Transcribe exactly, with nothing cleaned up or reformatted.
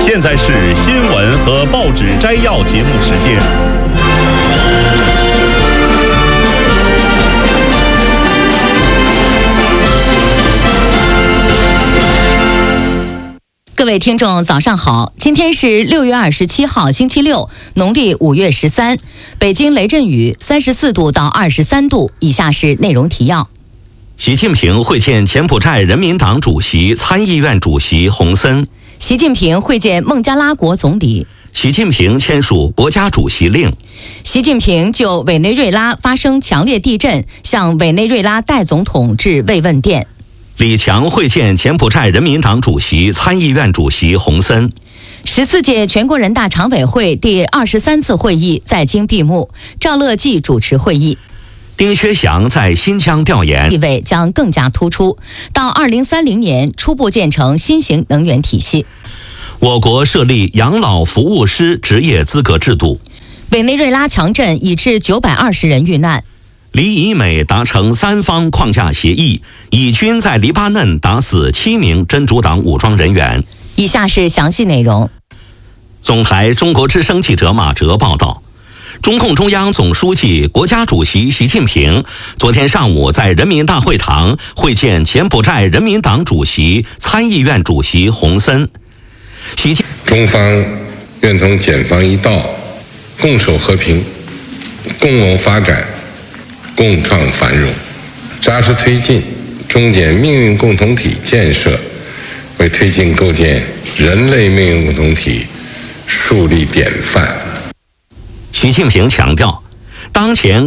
现在是新闻和报纸摘要节目时间。 各位听众早上好，今天是六月二十七号星期六，农历五月十三，北京雷阵雨三十四度到二十三度。以下是内容提要。 习近平会见柬埔寨人民党主席、参议院主席洪森。 习近平会见孟加拉国总理。 习近平签署国家主席令。 习近平就委内瑞拉发生强烈地震，向委内瑞拉代总统致慰问电。 李强会见柬埔寨人民党主席、参议院主席洪森。 十四届全国人大常委会第二十三次会议在京闭幕，赵乐际主持会议。 丁薛祥在新疆调研地位将更加突出，到二零三零年初步建成新型能源体系。 我国设立养老服务师职业资格制度。 委内瑞拉强震已致九百二十人遇难。 黎以美达成三方框架协议，以军在黎巴嫩打死七名真主党武装人员。 以下是详细内容。 总台中国之声记者马哲报道，中共中央总书记、国家主席习近平昨天上午在人民大会堂会见柬埔寨人民党主席、参议院主席洪森。习近中方愿同柬方一道，共守和平，共谋发展，共创繁荣，扎实推进中柬命运共同体建设，为推进构建人类命运共同体树立典范。 习近平强调，当前